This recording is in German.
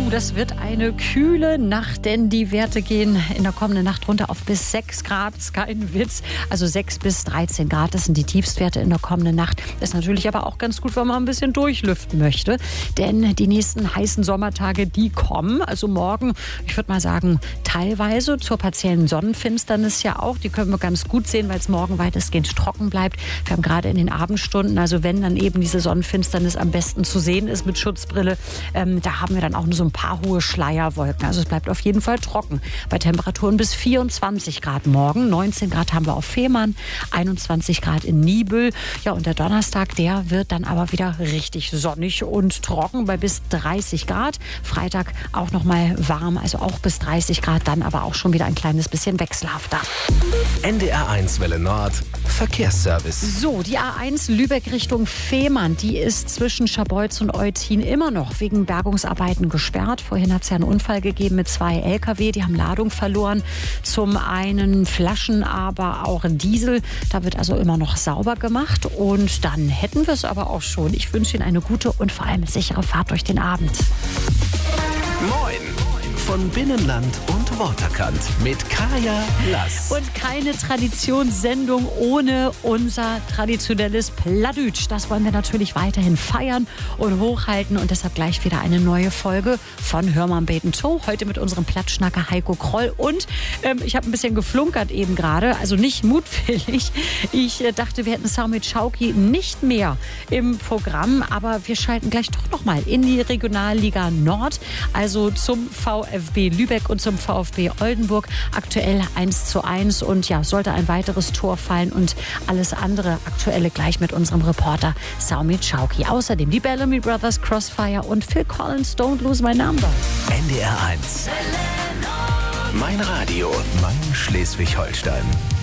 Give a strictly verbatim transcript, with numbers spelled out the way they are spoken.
Oh, das wird eine kühle Nacht, denn die Werte gehen in der kommenden Nacht runter auf bis sechs Grad. Das ist kein Witz. Also sechs bis dreizehn Grad, das sind die Tiefstwerte in der kommenden Nacht. Das ist natürlich aber auch ganz gut, wenn man ein bisschen durchlüften möchte. Denn die nächsten heißen Sommertage, die kommen. Also morgen, ich würde mal sagen, teilweise zur partiellen Sonnenfinsternis ja auch. Die können wir ganz gut sehen, weil es morgen weitestgehend trocken bleibt. Wir haben gerade in den Abendstunden, also wenn dann eben diese Sonnenfinsternis am besten zu sehen ist mit Schutzbrille, ähm, da haben wir dann auch nur so ein paar hohe Schleierwolken. Also es bleibt auf jeden Fall trocken. Bei Temperaturen bis vierundzwanzig Grad morgen. neunzehn Grad haben wir auf Fehmarn, einundzwanzig Grad in Niebüll. Ja, und der Donnerstag, der wird dann aber wieder richtig sonnig und trocken bei bis dreißig Grad. Freitag auch noch mal warm, also auch bis dreißig Grad, dann aber auch schon wieder ein kleines bisschen wechselhafter. N D R eins Welle Nord, Verkehrsservice. So, die A eins Lübeck Richtung Fehmarn, die ist zwischen Scharbeutz und Eutin immer noch wegen Bergungsarbeiten gesperrt. Vorhin hat es ja einen Unfall gegeben mit zwei L K W, die haben Ladung verloren. Zum einen Flaschen, aber auch Diesel. Da wird also immer noch sauber gemacht. Und dann hätten wir es aber auch schon. Ich wünsche Ihnen eine gute und vor allem sichere Fahrt durch den Abend. Moin! Von Binnenland und Waterkant mit Kaya Lass. Und keine Traditionssendung ohne unser traditionelles Plattdeutsch. Das wollen wir natürlich weiterhin feiern und hochhalten. Und deshalb gleich wieder eine neue Folge von Hör mal beten to. Heute mit unserem Plattschnacker Heiko Kroll. Und ähm, ich habe ein bisschen geflunkert eben gerade, also nicht mutwillig. Ich äh, dachte, wir hätten Saumit Schauki nicht mehr im Programm. Aber wir schalten gleich doch noch mal in die Regionalliga Nord, also zum VfB Lübeck und zum VfB Oldenburg. Aktuell eins zu eins und ja, sollte ein weiteres Tor fallen und alles andere Aktuelle gleich mit unserem Reporter Saumit Schauki. Außerdem die Bellamy Brothers, Crossfire und Phil Collins, Don't Lose My Number. N D R eins. Mein Radio, mein Schleswig-Holstein.